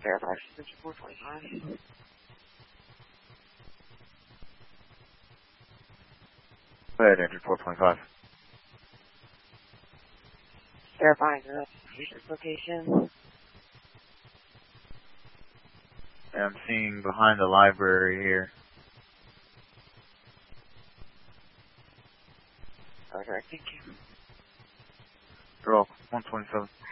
Verify extension 425. Go ahead, enter 425. Verifying the patient's location. And I'm seeing behind the library here. Alright, thank you. Roll 127.